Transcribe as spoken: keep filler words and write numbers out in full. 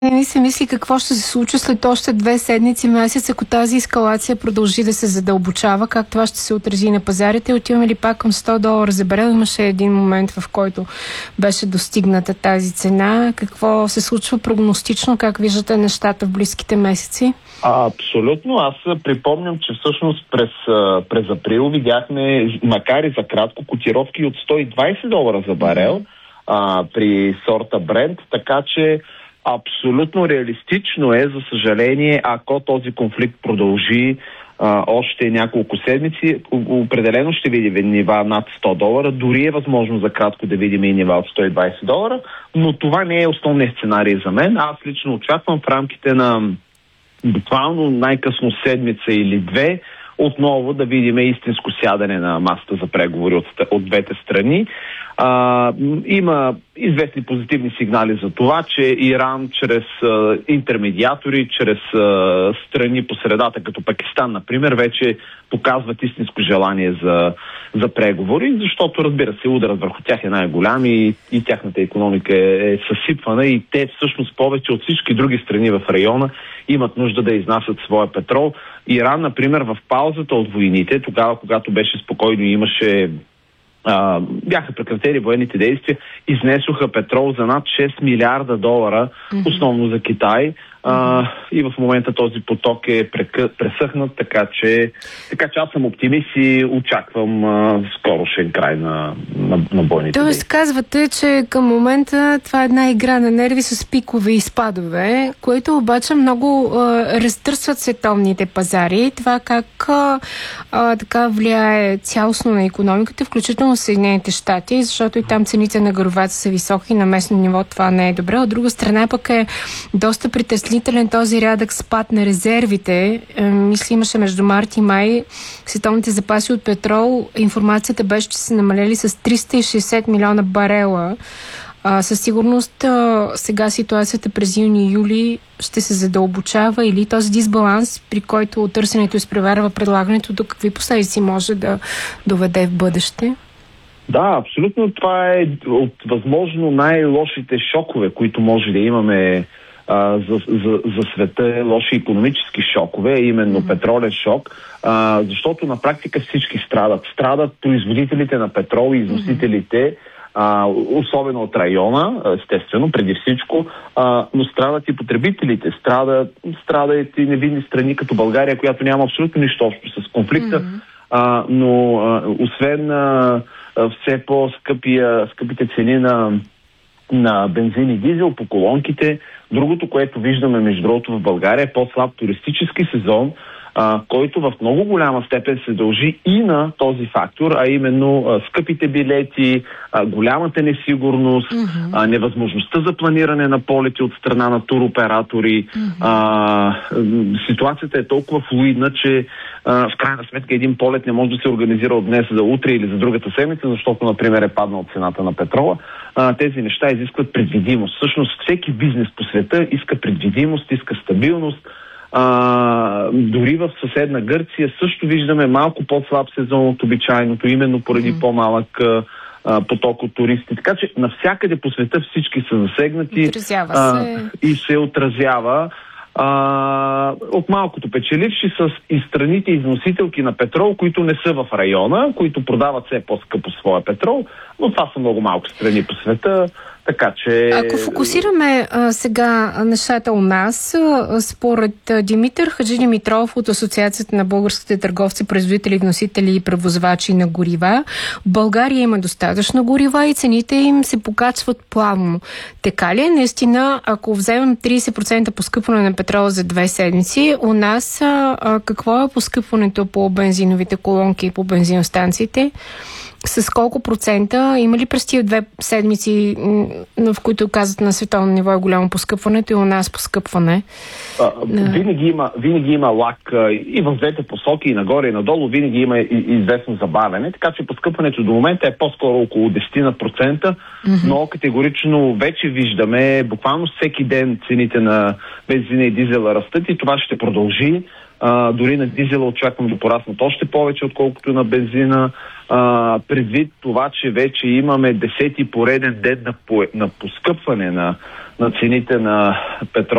Не се мисли какво ще се случи след още две седмици, месец, ако тази ескалация продължи да се задълбочава, как това ще се отрази на пазарите. Отиваме ли пак към сто долара за барел? Имаше един момент, в който беше достигната тази цена. Какво се случва прогностично? Как виждате нещата в близките месеци? А, абсолютно. Аз припомням, че всъщност през, през април видяхме, макар и за кратко, котировки от сто и двайсет долара за барел а, при сорта Brent, така че абсолютно реалистично е, за съжаление, ако този конфликт продължи а, още няколко седмици, определено ще видим нива над сто долара, дори е възможно за кратко да видим и нива от сто и двайсет долара, но това не е основният сценарий за мен. Аз лично очаквам в рамките на буквално най-късно седмица или две отново да видим истинско сядане на масата за преговори от, от двете страни. А, има известни позитивни сигнали за това, че Иран чрез а, интермедиатори, чрез а, страни по средата, като Пакистан, например, вече показват истинско желание за, за преговори, защото, разбира се, ударът върху тях е най-голям и, и тяхната икономика е, е съсипвана и те всъщност повече от всички други страни в района имат нужда да изнасят своя петрол. Иран, например, в паузата от войните, тогава, когато беше спокойно и имаше Uh, бяха прекратени военните действия, изнесоха петрол за над шест милиарда долара, mm-hmm. основно за Китай. Uh, и в момента този поток е прекъ... пресъхнат, така че, така че аз съм оптимист и очаквам uh, скорошен край на, на, на бойните. Тоест казвате, че към момента това е една игра на нерви с пикове и спадове, които обаче много uh, разтърсват световните пазари. Това как uh, uh, така влияе цялостно на икономиката, включително в Съединените щати, защото и там цените на горивата са високи, на местно ниво това не е добре. От друга страна пък е доста притеснителен този рядък спад на резервите. Е, мисля, имаше между март и май световните запаси от петрол. Информацията беше, че са намалели с триста и шейсет милиона барела. А, със сигурност а, сега ситуацията през юни и юли ще се задълбочава или този дисбаланс, при който търсенето изпреварва предлагането, до какви последици може да доведе в бъдеще? Да, абсолютно. Това е от възможно най-лошите шокове, които може да имаме а, за, за, за света, лоши икономически шокове, именно mm-hmm. петролен шок, а, защото на практика всички страдат. Страдат производителите на петрол и износителите, mm-hmm. а, особено от района, естествено, преди всичко, а, но страдат и потребителите, страдат, страдат и невинни страни като България, която няма абсолютно нищо общо с конфликта, mm-hmm. а, но а, освен а, все по-скъпите цени на, на бензин и дизел по колонките. Другото, което виждаме между другото в България, е по-слаб туристически сезон, а, който в много голяма степен се дължи и на този фактор, а именно а, скъпите билети, а, голямата несигурност, mm-hmm. а, невъзможността за планиране на полети от страна на туроператори. Mm-hmm. А, ситуацията е толкова флуидна, че а, в крайна сметка един полет не може да се организира от днес за утре или за другата седмица, защото, например, е паднала цената на петрола. А, тези неща изискват предвидимост. Всъщност всеки бизнес по света иска предвидимост, иска стабилност. А, дори в съседна Гърция също виждаме малко по-слаб сезон от обичайното, именно поради mm-hmm. по-малък а, поток от туристи. Така че навсякъде по света всички са засегнати отразява а, се. и се отразява. А, от малкото печеливши с и страните износителки на петрол, които не са в района, които продават все по-скъпо своя петрол, но това са много малко страни по света, така че... Ако фокусираме а, сега нещата у нас, а, според а, Димитър Хаджидимитров от Асоциацията на българските търговци, производители, вносители и превозвачи на горива, в България има достатъчно горива и цените им се покачват плавно. Така ли е наистина, ако вземем трийсет процента поскъпване на петрола за две седмици, у нас а, а, какво е поскъпването по бензиновите колонки и по бензиностанциите? С колко процента? Има ли през тия две седмици, в които казват на световно ниво е голямо поскъпването и у нас поскъпване? А, винаги, има, винаги има лак и в двете посоки, и нагоре и надолу, винаги има известно забавяне, така че поскъпването до момента е по-скоро около десет процента, mm-hmm. но категорично вече виждаме буквално всеки ден цените на бензина и дизела растат и това ще продължи. А, дори на дизела очаквам да пораснат още повече, отколкото на бензина. А, предвид това, че вече имаме десети пореден ден на, по, на поскъпване на, на цените на петрол